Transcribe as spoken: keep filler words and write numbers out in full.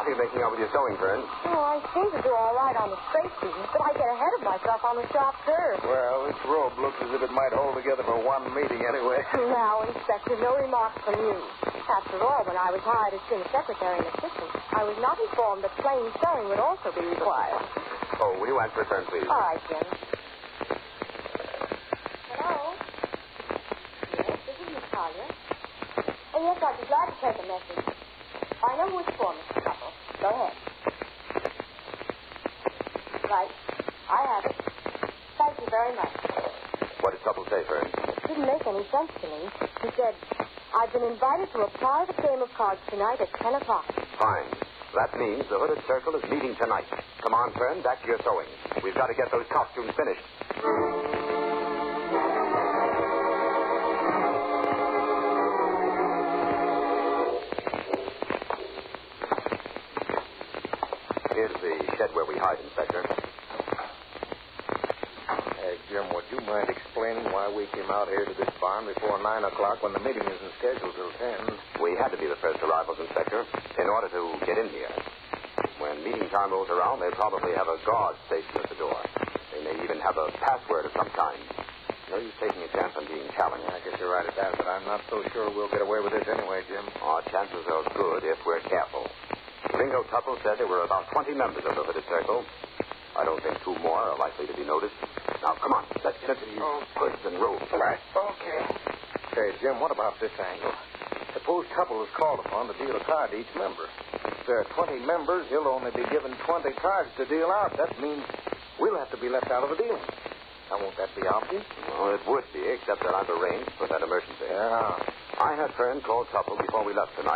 are you making out with your sewing, Fern? Oh, I seem to do all right on the straight business, but I get ahead of myself on the sharp curve. Well, this robe looks as if it might hold together for one meeting anyway. Now, Inspector, no remarks from you. After all, when I was hired as Jim's secretary and assistant, I was not informed that plain sewing would also be required. Oh, will you answer, Fern, please? All right, Jim. Hello? Yes, this is Miss Collier. Oh, yes, I'd be glad to take a message. I know who it's for, Mister Couple. Go ahead. Right. I have it. Thank you very much. What did Tupple say, Fern? It didn't make any sense to me. He said, I've been invited to a private game of cards tonight at ten o'clock. Fine. That means the Hooded Circle is meeting tonight. Come on, Fern, back to your sewing. We've got to get those costumes finished. Here's the shed where we hide, Inspector. Hey, Jim, would you mind explaining why we came out here to this barn before nine o'clock when the meeting isn't scheduled till ten? We had to be the first arrivals, Inspector, in order to get in here. When meeting time rolls around, they'll probably have a guard stationed at the door. They may even have a password of some kind. No use taking a chance on being challenged. I guess you're right at that, but I'm not so sure we'll get away with this anyway, Jim. Our chances are good if we're careful. Ringo Tupple said there were about twenty members of the Hooded Circle. I don't think two more are likely to be noticed. Now, come on. Let's get into these Oh. hoods and robes. Right. Okay. Hey, Jim, what about this angle? Suppose Tupple is called upon to deal a card to each member. If there are twenty members, he'll only be given twenty cards to deal out. That means we'll have to be left out of the deal. Now, won't that be obvious? Well, it would be, except that I've arranged for that emergency. Yeah. I had Fern call Tupple before we left tonight.